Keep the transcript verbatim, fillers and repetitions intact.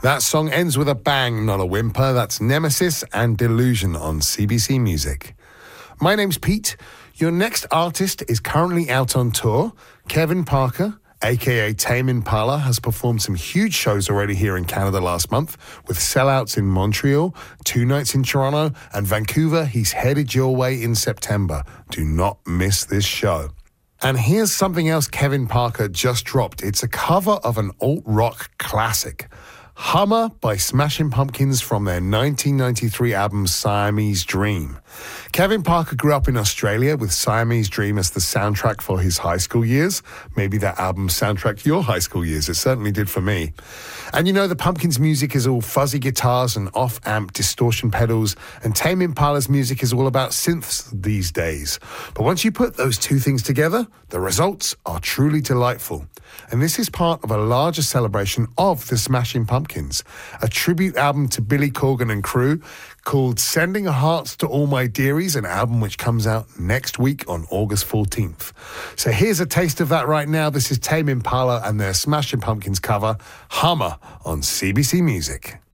That song ends with a bang, not a whimper. That's Nemesis and Delusion on C B C Music. My name's Pete. Your next artist is currently out on tour. Kevin Parker, a k a. Tame Impala, has performed some huge shows already here in Canada last month, with sellouts in Montreal, two nights in Toronto, and Vancouver. He's headed your way in September. Do not miss this show. And here's something else Kevin Parker just dropped. It's a cover of an alt-rock classic. Hummer by Smashing Pumpkins from their nineteen ninety-three album Siamese Dream. Kevin Parker grew up in Australia with Siamese Dream as the soundtrack for his high school years. Maybe that album soundtracked your high school years. It certainly did for me. And you know, the Pumpkins music is all fuzzy guitars and off-amp distortion pedals, and Tame Impala's music is all about synths these days. But once you put those two things together, the results are truly delightful. And this is part of a larger celebration of the Smashing Pumpkins, a tribute album to Billy Corgan and crew called Sending Hearts to All My Dearies, an album which comes out next week on August fourteenth. So here's a taste of that right now. This is Tame Impala and their Smashing Pumpkins cover, Hummer, on C B C Music.